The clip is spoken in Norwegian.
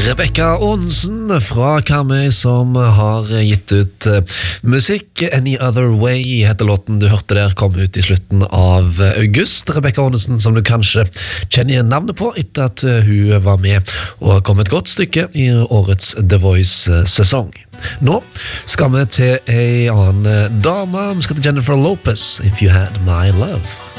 Rebecca Aanesen fra Karmøy som har gitt ut musikk. Any Other Way heter låten du hørte der, kom ut i slutten av august. Rebecca Aanesen som du kanskje kjenner igjen navnet på etter at hun var med og kom et godt stykke i årets The Voice-sesong. Nå skal vi til en annen dame. Vi skal til Jennifer Lopez, If You Had My Love.